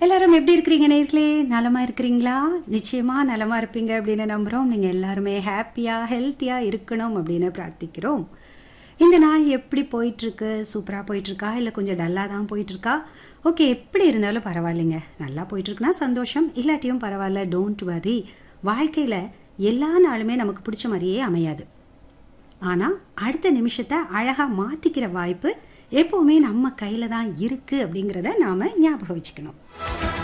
எல்லாரும் எப்படி இருக்கிறீங்க நேயர்களே? நலமா இருக்கிறீங்களா? நிச்சயமா நலமா இருப்பீங்க அப்படின்னு நம்புறோம். நீங்க எல்லாருமே ஹாப்பியா, ஹெல்த்தியா இருக்கணும் அப்படின்னு பிரார்த்திக்கிறோம். இந்த நாள் எப்படி போயிட்டு இருக்கு? சூப்பரா போயிட்டு இருக்கா? இல்ல கொஞ்சம் டல்லா தான் போயிட்டு இருக்கா? ஓகே, எப்படி இருந்தாலும் பரவாயில்லைங்க. நல்லா போயிட்டு இருக்குன்னா சந்தோஷம், இல்லாட்டியும் பரவாயில்ல. Don't worry. வாழ்க்கையில எல்லா நாளுமே நமக்கு பிடிச்ச மாதிரியே அமையாது. ஆனா அடுத்த நிமிஷத்தை அழகா மாத்திக்கிற வாய்ப்பு எப்பவுமே நம்ம கையில தான் இருக்கு அப்படிங்கிறத நாம ஞாபகம் வச்சுக்கணும்.